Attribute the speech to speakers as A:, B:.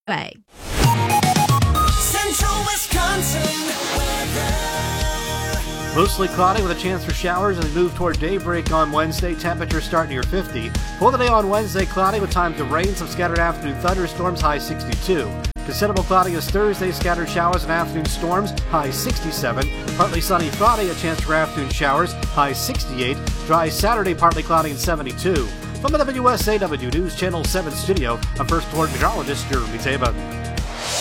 A: Bye.
B: Central Wisconsin weather.
C: Mostly cloudy with a chance for showers as we move toward daybreak on Wednesday. Temperatures start near 50. For the day on Wednesday, cloudy with times of rain, some scattered afternoon thunderstorms, high 62. Considerable cloudiness Thursday, scattered showers and afternoon storms, high 67. Partly sunny Friday, a chance for afternoon showers, high 68. Dry Saturday, partly cloudy and 72. From the WSAW News Channel 7 studio, I'm First Alert Meteorologist Jeremy Taban.